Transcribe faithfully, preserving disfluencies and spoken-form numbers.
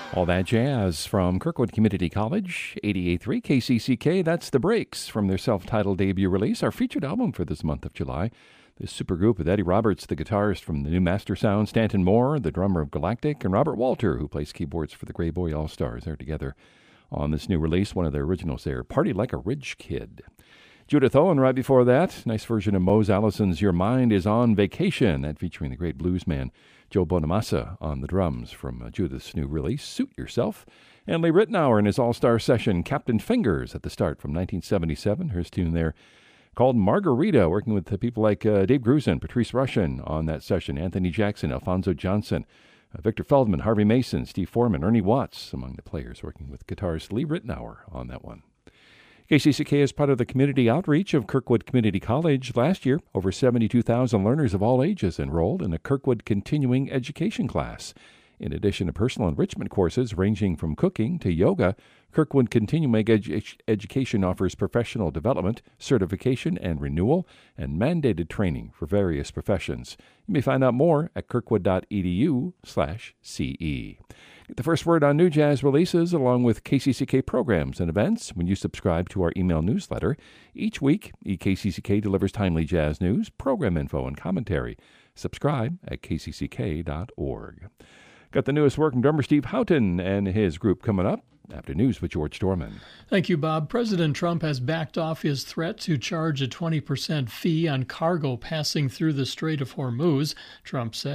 All that jazz from Kirkwood Community College, eighty-eight point three K C C K. That's The Breaks from their self-titled debut release, our featured album for this month of July. This supergroup with Eddie Roberts, the guitarist from the new Master Sound, Stanton Moore, the drummer of Galactic, and Robert Walter, who plays keyboards for the Grey Boy All-Stars. They're together on this new release. One of their originals there, Party Like a Rich Kid. Judith Owen right before that. Nice version of Mose Allison's Your Mind is on Vacation, that featuring the great blues man Joe Bonamassa on the drums from uh, Judith's new release, Suit Yourself. And Lee Ritenour in his all-star session, Captain Fingers, at the start from nineteen seventy-seven. Her tune there called Margarita, working with the people like uh, Dave Grusin, Patrice Rushen on that session, Anthony Jackson, Alfonso Johnson, uh, Victor Feldman, Harvey Mason, Steve Foreman, Ernie Watts, among the players working with guitarist Lee Ritenour on that one. K C C K is part of the community outreach of Kirkwood Community College. Last year, over seventy-two thousand learners of all ages enrolled in a Kirkwood continuing education class. In addition to personal enrichment courses ranging from cooking to yoga, Kirkwood Continuing Edu- Education offers professional development, certification and renewal, and mandated training for various professions. You may find out more at kirkwood.edu slash CE. Get the first word on new jazz releases along with K C C K programs and events when you subscribe to our email newsletter. Each week, E K C C K delivers timely jazz news, program info, and commentary. Subscribe at k c c k dot org. Got the newest work from drummer Steve Houghton and his group coming up after news with George Dorman. Thank you, Bob. President Trump has backed off his threat to charge a twenty percent fee on cargo passing through the Strait of Hormuz. Trump said